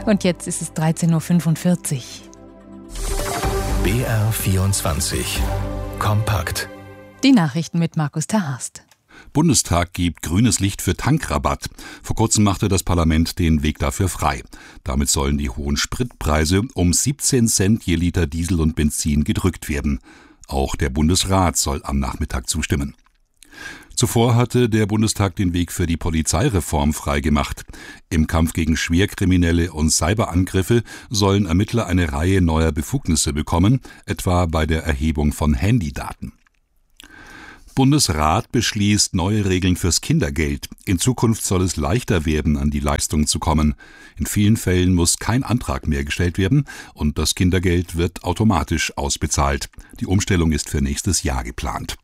Und jetzt ist es 13.45 Uhr. BR24 kompakt. Die Nachrichten mit Markus Terhast. Bundestag gibt grünes Licht für Tankrabatt. Vor kurzem machte das Parlament den Weg dafür frei. Damit sollen die hohen Spritpreise um 17 Cent je Liter Diesel und Benzin gedrückt werden. Auch der Bundesrat soll am Nachmittag zustimmen. Zuvor hatte der Bundestag den Weg für die Polizeireform freigemacht. Im Kampf gegen Schwerkriminelle und Cyberangriffe sollen Ermittler eine Reihe neuer Befugnisse bekommen, etwa bei der Erhebung von Handydaten. Bundesrat beschließt neue Regeln fürs Kindergeld. In Zukunft soll es leichter werden, an die Leistung zu kommen. In vielen Fällen muss kein Antrag mehr gestellt werden und das Kindergeld wird automatisch ausbezahlt. Die Umstellung ist für nächstes Jahr geplant.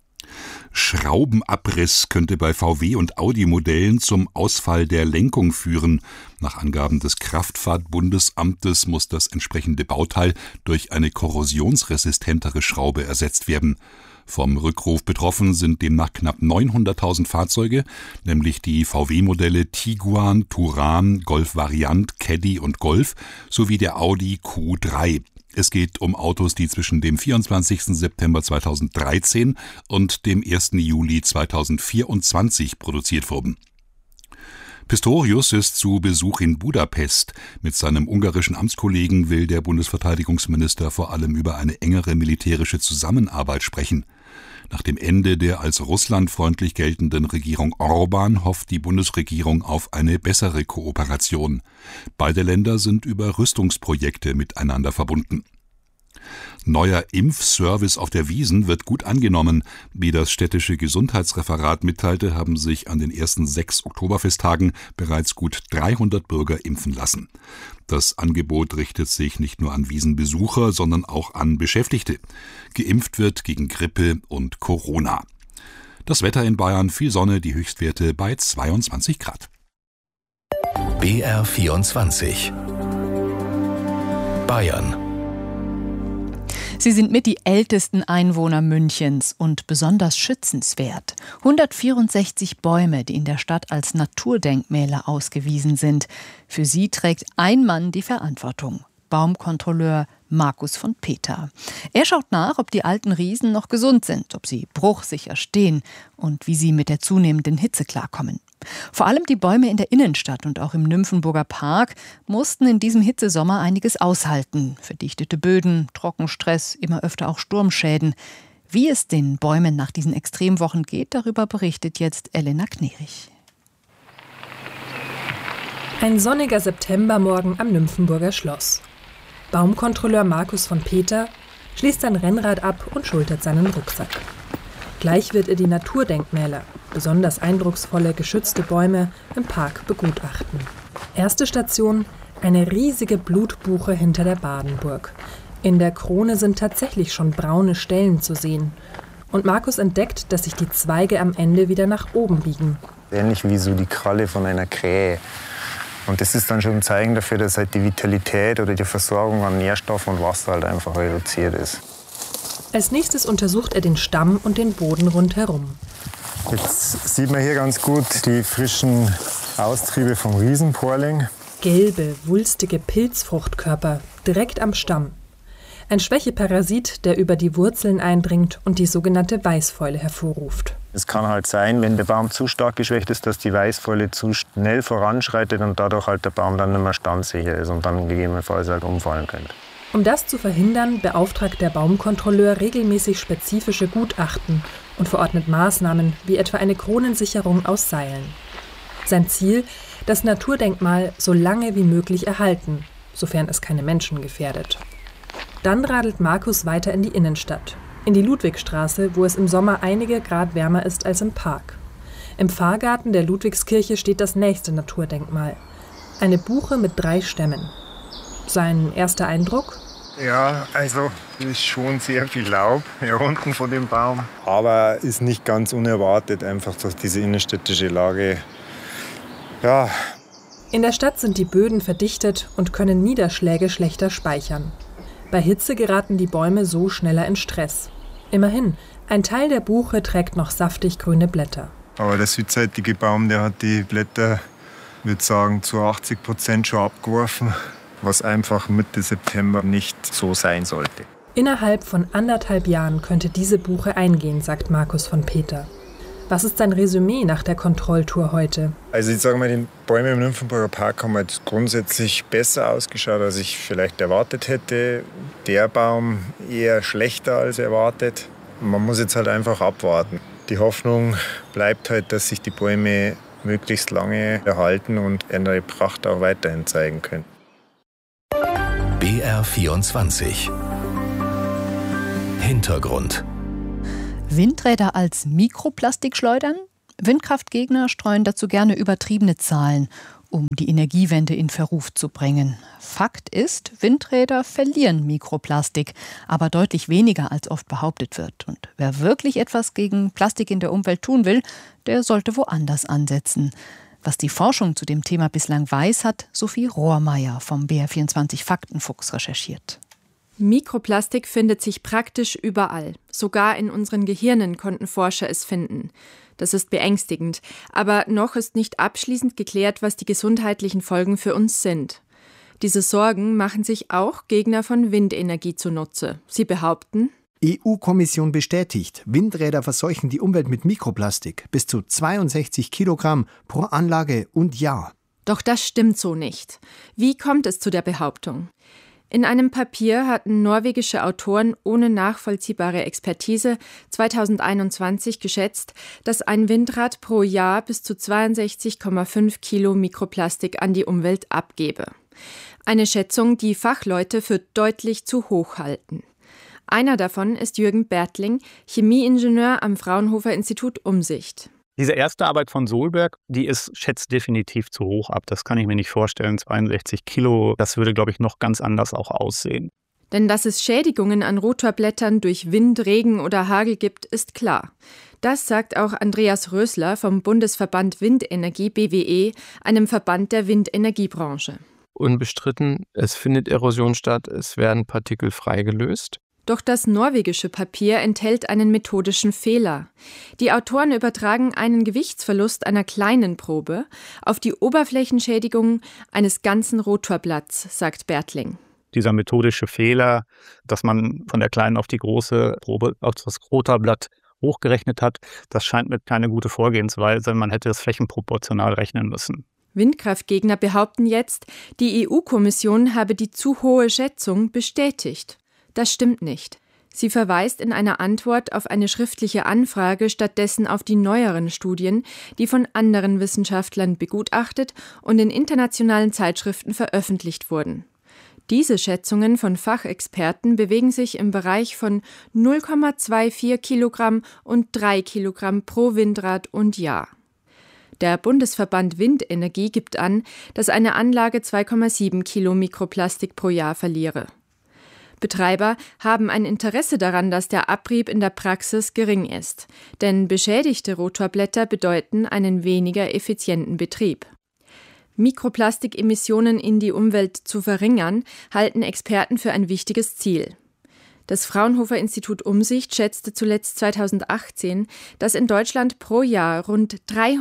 Schraubenabriss könnte bei VW- und Audi-Modellen zum Ausfall der Lenkung führen. Nach Angaben des Kraftfahrtbundesamtes muss das entsprechende Bauteil durch eine korrosionsresistentere Schraube ersetzt werden. Vom Rückruf betroffen sind demnach knapp 900.000 Fahrzeuge, nämlich die VW-Modelle Tiguan, Touran, Golf Variant, Caddy und Golf sowie der Audi Q3. Es geht um Autos, die zwischen dem 24. September 2013 und dem 1. Juli 2024 produziert wurden. Pistorius ist zu Besuch in Budapest. Mit seinem ungarischen Amtskollegen will der Bundesverteidigungsminister vor allem über eine engere militärische Zusammenarbeit sprechen. Nach dem Ende der als russlandfreundlich geltenden Regierung Orban hofft die Bundesregierung auf eine bessere Kooperation. Beide Länder sind über Rüstungsprojekte miteinander verbunden. Neuer Impfservice auf der Wiesn wird gut angenommen. Wie das städtische Gesundheitsreferat mitteilte, haben sich an den ersten 6 Oktoberfesttagen bereits gut 300 Bürger impfen lassen. Das Angebot richtet sich nicht nur an Wiesnbesucher, sondern auch an Beschäftigte. Geimpft wird gegen Grippe und Corona. Das Wetter in Bayern, viel Sonne, die Höchstwerte bei 22 Grad. BR24 Bayern. Sie sind mit die ältesten Einwohner Münchens und besonders schützenswert. 164 Bäume, die in der Stadt als Naturdenkmäler ausgewiesen sind. Für sie trägt ein Mann die Verantwortung. Baumkontrolleur Markus von Peter. Er schaut nach, ob die alten Riesen noch gesund sind, ob sie bruchsicher stehen und wie sie mit der zunehmenden Hitze klarkommen. Vor allem die Bäume in der Innenstadt und auch im Nymphenburger Park mussten in diesem Hitzesommer einiges aushalten. Verdichtete Böden, Trockenstress, immer öfter auch Sturmschäden. Wie es den Bäumen nach diesen Extremwochen geht, darüber berichtet jetzt Elena Knerich. Ein sonniger Septembermorgen am Nymphenburger Schloss. Baumkontrolleur Markus von Peter schließt sein Rennrad ab und schultert seinen Rucksack. Gleich wird er die Naturdenkmäler, besonders eindrucksvolle, geschützte Bäume im Park begutachten. Erste Station, eine riesige Blutbuche hinter der Badenburg. In der Krone sind tatsächlich schon braune Stellen zu sehen. Und Markus entdeckt, dass sich die Zweige am Ende wieder nach oben biegen. Ähnlich wie so die Kralle von einer Krähe. Und das ist dann schon ein Zeichen dafür, dass halt die Vitalität oder die Versorgung an Nährstoffen und Wasser halt einfach reduziert ist. Als nächstes untersucht er den Stamm und den Boden rundherum. Jetzt sieht man hier ganz gut die frischen Austriebe vom Riesenporling. Gelbe, wulstige Pilzfruchtkörper direkt am Stamm. Ein Schwächeparasit, der über die Wurzeln eindringt und die sogenannte Weißfäule hervorruft. Es kann halt sein, wenn der Baum zu stark geschwächt ist, dass die Weißfäule zu schnell voranschreitet und dadurch halt der Baum dann nicht mehr standsicher ist und dann gegebenenfalls halt umfallen könnte. Um das zu verhindern, beauftragt der Baumkontrolleur regelmäßig spezifische Gutachten und verordnet Maßnahmen wie etwa eine Kronensicherung aus Seilen. Sein Ziel, das Naturdenkmal so lange wie möglich erhalten, sofern es keine Menschen gefährdet. Dann radelt Markus weiter in die Innenstadt, in die Ludwigstraße, wo es im Sommer einige Grad wärmer ist als im Park. Im Pfarrgarten der Ludwigskirche steht das nächste Naturdenkmal. Eine Buche mit 3 Stämmen. Sein erster Eindruck? Ja, also ist schon sehr viel Laub hier unten von dem Baum. Aber ist nicht ganz unerwartet, einfach durch diese innenstädtische Lage. Ja. In der Stadt sind die Böden verdichtet und können Niederschläge schlechter speichern. Bei Hitze geraten die Bäume so schneller in Stress. Immerhin, ein Teil der Buche trägt noch saftig grüne Blätter. Aber der südseitige Baum, der hat die Blätter Ich würde sagen, zu 80% schon abgeworfen, was einfach Mitte September nicht so sein sollte. Innerhalb von 1,5 Jahren könnte diese Buche eingehen, sagt Markus von Peter. Was ist sein Resümee nach der Kontrolltour heute? Also ich sage mal, die Bäume im Nymphenburger Park haben halt grundsätzlich besser ausgeschaut, als ich vielleicht erwartet hätte. Der Baum eher schlechter als erwartet. Man muss jetzt halt einfach abwarten. Die Hoffnung bleibt halt, dass sich die Bäume möglichst lange erhalten und ihre Pracht auch weiterhin zeigen können. BR24 Hintergrund. Windräder als Mikroplastik schleudern? Windkraftgegner streuen dazu gerne übertriebene Zahlen, um die Energiewende in Verruf zu bringen. Fakt ist, Windräder verlieren Mikroplastik, aber deutlich weniger als oft behauptet wird. Und wer wirklich etwas gegen Plastik in der Umwelt tun will, der sollte woanders ansetzen. Was die Forschung zu dem Thema bislang weiß, hat Sophie Rohrmeier vom BR24 Faktenfuchs recherchiert. Mikroplastik findet sich praktisch überall. Sogar in unseren Gehirnen konnten Forscher es finden. Das ist beängstigend. Aber noch ist nicht abschließend geklärt, was die gesundheitlichen Folgen für uns sind. Diese Sorgen machen sich auch Gegner von Windenergie zunutze. Sie behaupten: EU-Kommission bestätigt, Windräder verseuchen die Umwelt mit Mikroplastik. Bis zu 62 Kilogramm pro Anlage und Jahr. Doch das stimmt so nicht. Wie kommt es zu der Behauptung? In einem Papier hatten norwegische Autoren ohne nachvollziehbare Expertise 2021 geschätzt, dass ein Windrad pro Jahr bis zu 62,5 Kilo Mikroplastik an die Umwelt abgebe. Eine Schätzung, die Fachleute für deutlich zu hoch halten. Einer davon ist Jürgen Bertling, Chemieingenieur am Fraunhofer Institut Umsicht. Diese erste Arbeit von Solberg, schätzt definitiv zu hoch ab. Das kann ich mir nicht vorstellen. 62 Kilo, das würde, glaube ich, noch ganz anders auch aussehen. Denn dass es Schädigungen an Rotorblättern durch Wind, Regen oder Hagel gibt, ist klar. Das sagt auch Andreas Rösler vom Bundesverband Windenergie BWE, einem Verband der Windenergiebranche. Unbestritten, es findet Erosion statt, es werden Partikel freigelöst. Doch das norwegische Papier enthält einen methodischen Fehler. Die Autoren übertragen einen Gewichtsverlust einer kleinen Probe auf die Oberflächenschädigung eines ganzen Rotorblatts, sagt Bertling. Dieser methodische Fehler, dass man von der kleinen auf die große Probe auf das Rotorblatt hochgerechnet hat, das scheint mir keine gute Vorgehensweise. Man hätte es flächenproportional rechnen müssen. Windkraftgegner behaupten jetzt, die EU-Kommission habe die zu hohe Schätzung bestätigt. Das stimmt nicht. Sie verweist in einer Antwort auf eine schriftliche Anfrage stattdessen auf die neueren Studien, die von anderen Wissenschaftlern begutachtet und in internationalen Zeitschriften veröffentlicht wurden. Diese Schätzungen von Fachexperten bewegen sich im Bereich von 0,24 Kilogramm und 3 Kilogramm pro Windrad und Jahr. Der Bundesverband Windenergie gibt an, dass eine Anlage 2,7 Kilo Mikroplastik pro Jahr verliere. Betreiber haben ein Interesse daran, dass der Abrieb in der Praxis gering ist, denn beschädigte Rotorblätter bedeuten einen weniger effizienten Betrieb. Mikroplastikemissionen in die Umwelt zu verringern, halten Experten für ein wichtiges Ziel. Das Fraunhofer Institut Umsicht schätzte zuletzt 2018, dass in Deutschland pro Jahr rund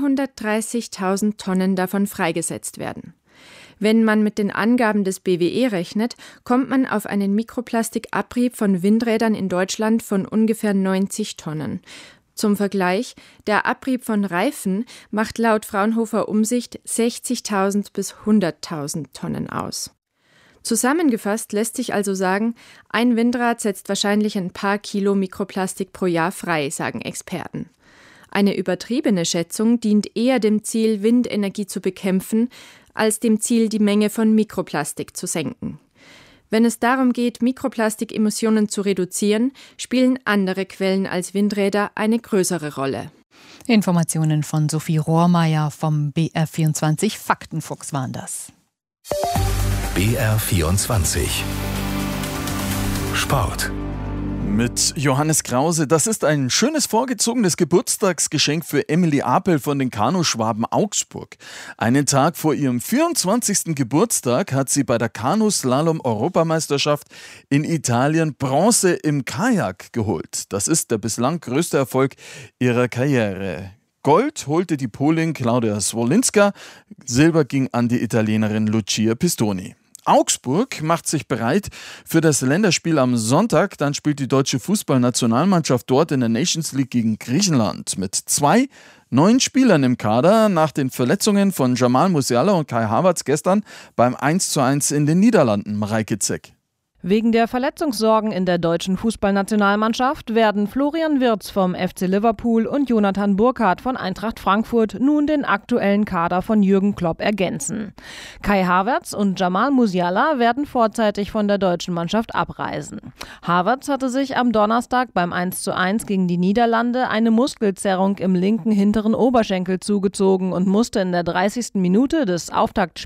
330.000 Tonnen davon freigesetzt werden. Wenn man mit den Angaben des BWE rechnet, kommt man auf einen Mikroplastikabrieb von Windrädern in Deutschland von ungefähr 90 Tonnen. Zum Vergleich, der Abrieb von Reifen macht laut Fraunhofer Umsicht 60.000 bis 100.000 Tonnen aus. Zusammengefasst lässt sich also sagen, ein Windrad setzt wahrscheinlich ein paar Kilo Mikroplastik pro Jahr frei, sagen Experten. Eine übertriebene Schätzung dient eher dem Ziel, Windenergie zu bekämpfen, als dem Ziel, die Menge von Mikroplastik zu senken. Wenn es darum geht, Mikroplastikemissionen zu reduzieren, spielen andere Quellen als Windräder eine größere Rolle. Informationen von Sophie Rohrmeier vom BR24 Faktenfuchs waren das. BR24 Sport. Mit Johannes Krause. Das ist ein schönes vorgezogenes Geburtstagsgeschenk für Emily Apel von den Kanuschwaben Augsburg. Einen Tag vor ihrem 24. Geburtstag hat sie bei der Kanuslalom-Europameisterschaft in Italien Bronze im Kajak geholt. Das ist der bislang größte Erfolg ihrer Karriere. Gold holte die Polin Klaudia Swolinska, Silber ging an die Italienerin Lucia Pistoni. Augsburg macht sich bereit für das Länderspiel am Sonntag. Dann spielt die deutsche Fußballnationalmannschaft dort in der Nations League gegen Griechenland mit 2 neuen Spielern im Kader nach den Verletzungen von Jamal Musiala und Kai Havertz gestern beim 1:1 in den Niederlanden. Mareike Zeck. Wegen der Verletzungssorgen in der deutschen Fußballnationalmannschaft werden Florian Wirtz vom FC Liverpool und Jonathan Burkhardt von Eintracht Frankfurt nun den aktuellen Kader von Jürgen Klopp ergänzen. Kai Havertz und Jamal Musiala werden vorzeitig von der deutschen Mannschaft abreisen. Havertz hatte sich am Donnerstag beim 1:1 gegen die Niederlande eine Muskelzerrung im linken hinteren Oberschenkel zugezogen und musste in der 30. Minute des Auftaktspiels